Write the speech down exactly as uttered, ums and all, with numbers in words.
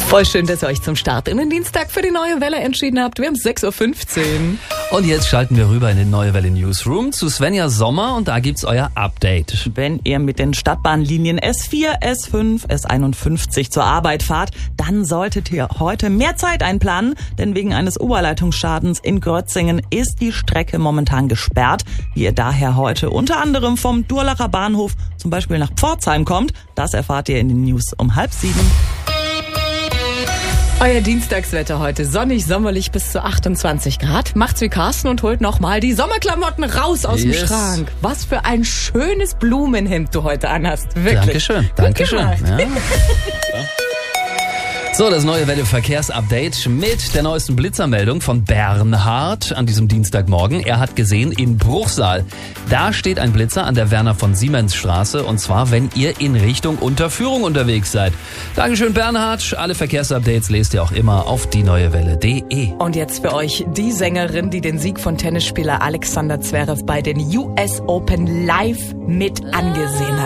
Voll schön, dass ihr euch zum Start in den Dienstag für die Neue Welle entschieden habt. Wir haben sechs Uhr fünfzehn. Und jetzt schalten wir rüber in den Neue Welle Newsroom zu Svenja Sommer und da gibt's euer Update. Wenn ihr mit den Stadtbahnlinien S vier, S fünf, S einundfünfzig zur Arbeit fahrt, dann solltet ihr heute mehr Zeit einplanen, denn wegen eines Oberleitungsschadens in Grötzingen ist die Strecke momentan gesperrt. Wie ihr daher heute unter anderem vom Durlacher Bahnhof zum Beispiel nach Pforzheim kommt, das erfahrt ihr in den News um halb sieben. Euer Dienstagswetter heute. Sonnig, sommerlich bis zu achtundzwanzig Grad. Macht's wie Carsten und holt nochmal die Sommerklamotten raus aus Yes. dem Schrank. Was für ein schönes Blumenhemd du heute anhast. Wirklich. Dankeschön, Dankeschön. Ja. So, das Neue Welle Verkehrsupdate mit der neuesten Blitzermeldung von Bernhard an diesem Dienstagmorgen. Er hat gesehen, in Bruchsal, da steht ein Blitzer an der Werner von Siemens Straße und zwar, wenn ihr in Richtung Unterführung unterwegs seid. Dankeschön, Bernhard. Alle Verkehrsupdates lest ihr auch immer auf die neue welle punkt de. Und jetzt für euch die Sängerin, die den Sieg von Tennisspieler Alexander Zverev bei den U S Open live mit angesehen hat.